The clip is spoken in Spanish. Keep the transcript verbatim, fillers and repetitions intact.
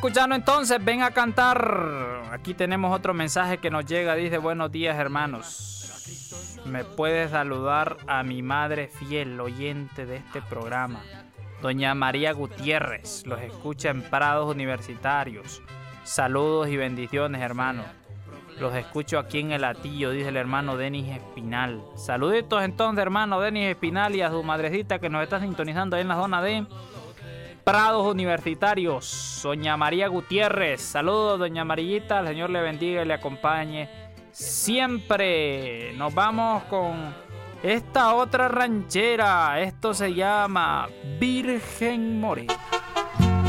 escuchando entonces, ven a cantar. Aquí tenemos otro mensaje que nos llega, dice: buenos días, hermanos. Me puedes saludar a mi madre fiel, oyente de este programa, doña María Gutiérrez. Los escucha en Prados Universitarios. Saludos y bendiciones, hermano. Los escucho aquí en el Atillo, dice el hermano Denis Espinal. Saluditos entonces, hermano Denis Espinal, y a su madrecita que nos está sintonizando ahí en la zona de Prados Universitarios, doña María Gutiérrez. Saludos, doña Amarillita, el Señor le bendiga y le acompañe siempre. Nos vamos con esta otra ranchera. Esto se llama Virgen Morena.